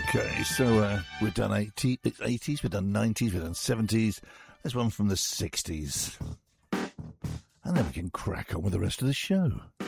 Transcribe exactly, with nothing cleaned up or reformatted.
Okay, so uh, we've done eighty, eighties, we've done nineties, we've done seventies. There's one from the sixties. And then we can crack on with the rest of the show.